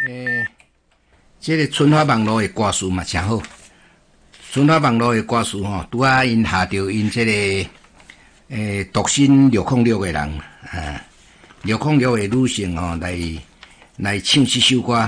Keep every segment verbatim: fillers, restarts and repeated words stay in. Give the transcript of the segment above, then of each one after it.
诶，这个春花网络的歌词嘛真好。春花网络的歌词吼，拄啊因下着因这个诶独身六零六的人啊，六零六的女性吼来来唱这首歌。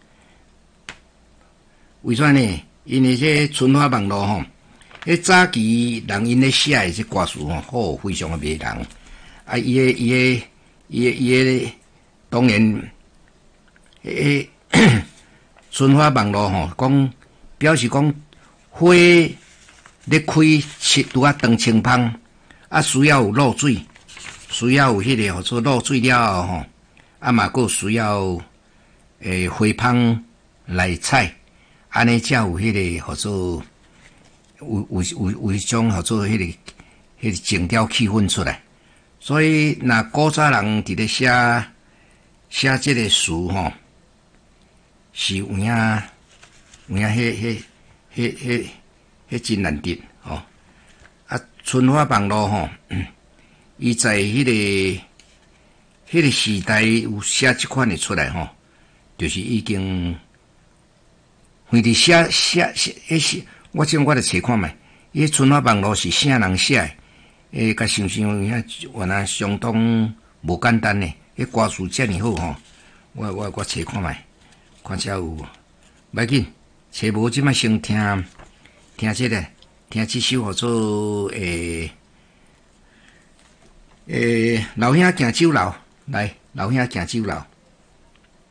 为啥呢？因为这春花网络吼，迄早期人因咧写的这歌词吼，好非常的迷人。啊，伊个伊个伊个伊个当然。诶，春花网络吼，讲表示讲花咧开，拄啊长青芳，啊需要有露水，需要有迄个号做露水了吼，啊嘛佫需要诶花芳来采，安尼才有迄个号做有有有有一种号做迄个迄个情调气氛出来。所以，若古早人伫咧写写即个词吼。是有影有影，迄迄迄迄迄真难得吼。啊，春花网络吼，伊、嗯、在迄、那个迄、那个时代有写即款的出来吼，就是已经，反正写写写，迄是我即我来查看觅，伊春花网络是啥人写的？诶，甲想想影原来相当无简单呢。迄歌词遮尔好吼，我我我查看觅。看遮有，袂紧，找无即摆先听听即、这个，听即首叫做诶诶老兄行酒楼，来老兄行酒楼。